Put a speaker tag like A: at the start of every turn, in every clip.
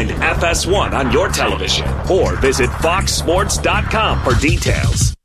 A: find FS1 on your television or visit foxsports.com for details.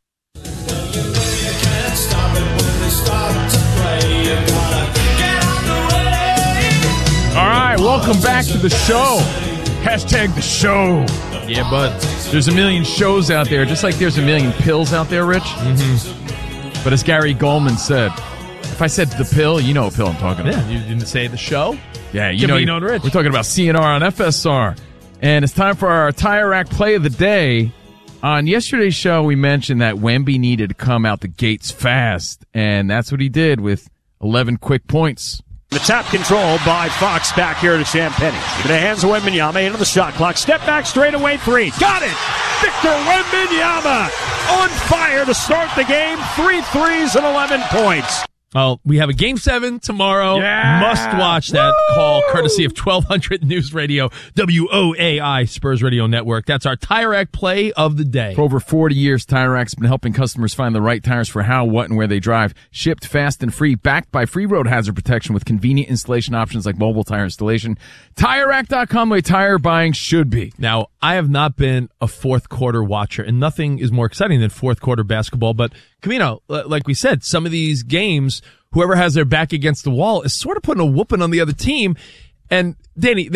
B: All right, welcome back to the show. Hashtag the show.
C: Yeah, bud.
B: There's a million shows out there, just like there's a million pills out there, Rich.
C: Mm-hmm.
B: But as Gary Goldman said, if I said the pill, you know what pill I'm talking about.
C: Yeah, you didn't say the show?
B: Yeah, you know.
C: And Rich.
B: We're talking about CNR on FSR. And it's time for our Tire Rack play of the day. On yesterday's show, we mentioned that Wemby needed to come out the gates fast, and that's what he did with 11 quick points.
D: The tap controlled by Fox back here to Champagne. In the hands of Wembanyama into the shot clock. Step back, straight away three. Got it! Victor Wembanyama on fire to start the game. 3 threes and 11 points.
C: Well, we have a Game 7 tomorrow.
B: Yeah.
C: Must watch that call, courtesy of 1200 News Radio, WOAI, Spurs Radio Network. That's our Tire Rack play of the day.
B: For over 40 years, Tire Rack's been helping customers find the right tires for how, what, and where they drive. Shipped fast and free, backed by free road hazard protection with convenient installation options like mobile tire installation. TireRack.com, the way tire buying should be.
C: Now, I have not been a fourth quarter watcher, and nothing is more exciting than fourth quarter basketball. But, Camino, like we said, some of these games, whoever has their back against the wall is sort of putting a whooping on the other team. And, Danny,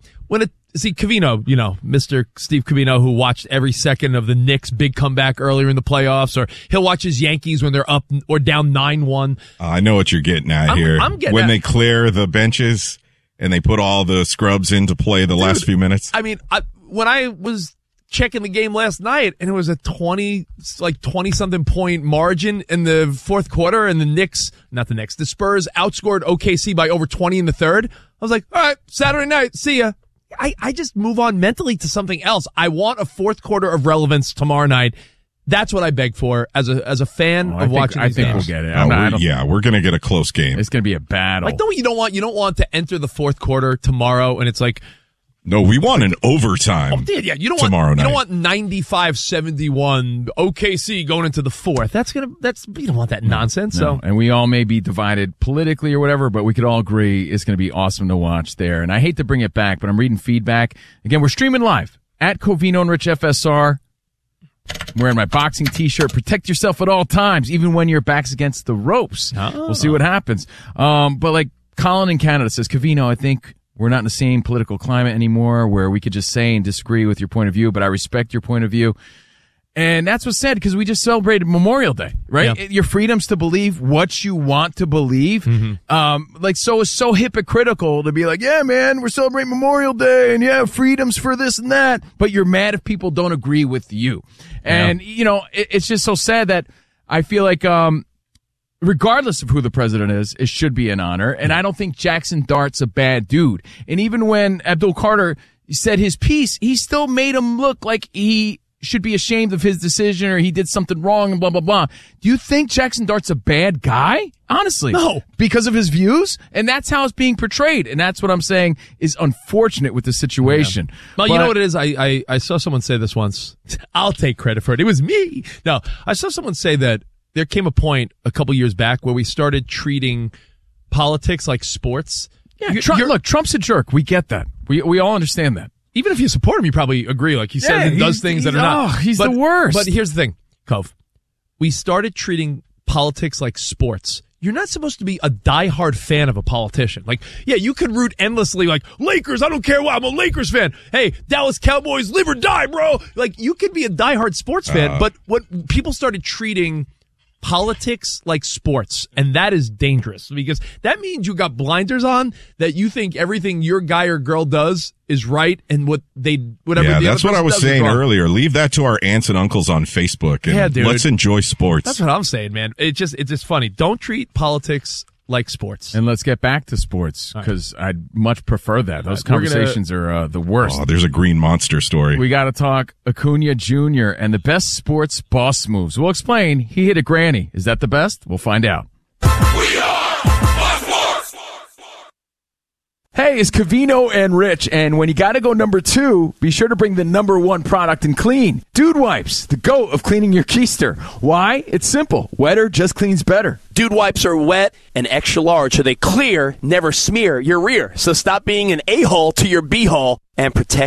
C: Covino, you know, Mr. Steve Covino, who watched every second of the Knicks' big comeback earlier in the playoffs, or he'll watch his Yankees when they're up or down 9-1.
E: I know what you're getting at here.
C: I'm getting
E: when they clear the benches and they put all the scrubs in to play the last few minutes.
C: I mean, when I was checking the game last night and it was a 20-something point margin in the fourth quarter, and the Spurs outscored OKC by over 20 in the third. I was like, all right, Saturday night, see ya. I just move on mentally to something else. I want a fourth quarter of relevance tomorrow night. That's what I beg for as a fan of watching these games.
B: We'll get it.
E: We're going to get a close game.
B: It's going to be a battle.
C: Like, you don't want to enter the fourth quarter tomorrow and it's like,
E: no, we want an overtime.
C: Yeah, you don't want 95-71 OKC going into the fourth. You don't want that nonsense.
B: No.
C: So,
B: and we all may be divided politically or whatever, but we could all agree it's going to be awesome to watch there. And I hate to bring it back, but I'm reading feedback. Again, we're streaming live at Covino and Rich FSR. I'm wearing my boxing t-shirt. Protect yourself at all times, even when your back's against the ropes.
C: Oh.
B: We'll see what happens. But like Colin in Canada says, Covino, I think we're not in the same political climate anymore where we could just say and disagree with your point of view, but I respect your point of view. And that's what's sad because we just celebrated Memorial Day, right?
C: Yeah.
B: Your freedoms to believe what you want to believe. Mm-hmm. It's so hypocritical to be like, yeah, man, we're celebrating Memorial Day and yeah, freedoms for this and that. But you're mad if people don't agree with you. And, it's just so sad that I feel like, regardless of who the president is, it should be an honor. And I don't think Jackson Dart's a bad dude. And even when Abdul Carter said his piece, he still made him look like he should be ashamed of his decision or he did something wrong and blah, blah, blah. Do you think Jackson Dart's a bad guy? Honestly.
C: No.
B: Because of his views? And that's how it's being portrayed. And that's what I'm saying is unfortunate with the situation.
C: Yeah. Well, you know what it is? I saw someone say this once. I'll take credit for it. It was me. No, I saw someone say that there came a point a couple years back where we started treating politics like sports.
B: Yeah, look, Trump's a jerk. We get that. We all understand that.
C: Even if you support him, you probably agree. Like he says and does things that are not.
B: He's the worst.
C: But here's the thing, Cove. We started treating politics like sports. You're not supposed to be a diehard fan of a politician. Like, yeah, you could root endlessly, like, Lakers, I don't care what, I'm a Lakers fan. Hey, Dallas Cowboys, live or die, bro. Like, you could be a diehard sports fan, but what people started treating politics like sports, and that is dangerous because that means you got blinders on that you think everything your guy or girl does is right and whatever.
E: Yeah, that's what I was saying earlier. Leave that to our aunts and uncles on Facebook and let's enjoy sports.
C: That's what I'm saying, man. It's just funny. Don't treat politics like sports.
B: And let's get back to sports because I'd much prefer that. Those conversations are the worst.
E: Oh, there's a green monster story.
B: We got to talk Acuna Jr. and the best sports boss moves. We'll explain. He hit a granny. Is that the best? We'll find out.
A: We are Fox Sports.
B: Hey, it's Covino and Rich, and when you got to go number 2, be sure to bring the number 1 product in clean. Dude Wipes, the GOAT of cleaning your keister. Why? It's simple. Wetter just cleans better.
F: Dude Wipes are wet and extra large, so they clear, never smear your rear. So stop being an a-hole to your b-hole and protect